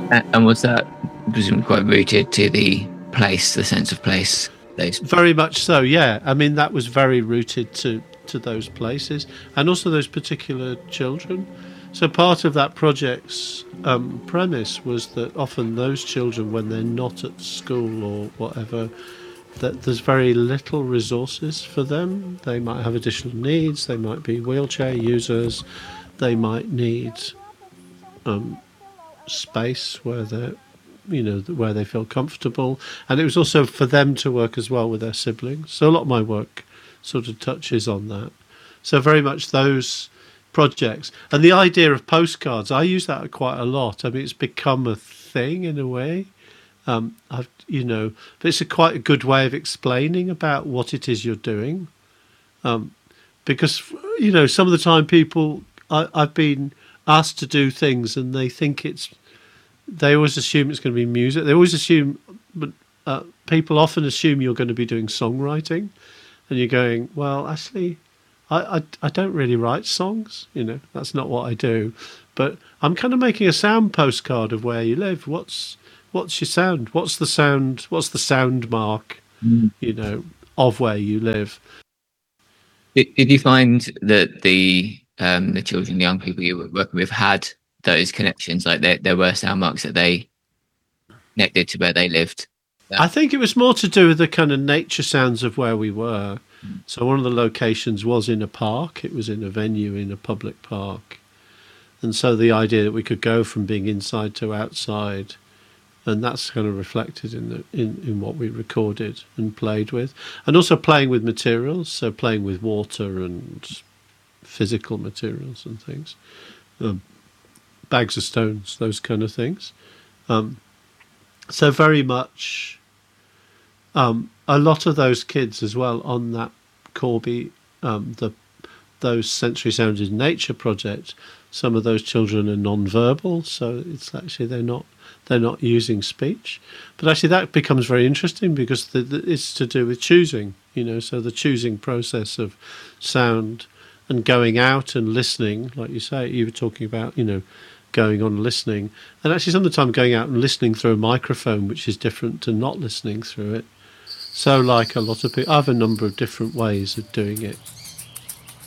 And was that presumably quite rooted to the place, the sense of place? Those. Very much so, yeah. I mean, that was very rooted to those places and also those particular children. So part of that project's premise was that often those children, when they're not at school or whatever, that there's very little resources for them. They might have additional needs. They might be wheelchair users. They might need space where they're, where they feel comfortable. And it was also for them to work as well with their siblings. So a lot of my work sort of touches on that. So very much those projects. And the idea of postcards, I use that quite a lot. I mean, it's become a thing in a way. But it's quite a good way of explaining about what it is you're doing. Because, some of the time I've been asked to do things and they always assume it's going to be music. They always assume, but people often assume you're going to be doing songwriting. And you're going, well, actually, I don't really write songs. That's not what I do. But I'm kind of making a sound postcard of where you live. What's your sound? What's the sound? What's the sound mark? Of where you live. Did you find that the children, the young people you were working with, had those connections? Like there were sound marks that they connected to where they lived? I think it was more to do with the kind of nature sounds of where we were. So one of the locations was in a park. It was in a venue in a public park. And so the idea that we could go from being inside to outside, and that's kind of reflected in what we recorded and played with. And also playing with materials, so playing with water and physical materials and things. Bags of stones, those kind of things. So very much... a lot of those kids as well on that Corby, those sensory sounds in nature project, some of those children are non-verbal, so it's actually they're not using speech. But actually that becomes very interesting because it's to do with choosing, so the choosing process of sound and going out and listening, like you say, you were talking about, going on listening, and actually some of the time going out and listening through a microphone, which is different to not listening through it. So like a lot of people, I have a number of different ways of doing it.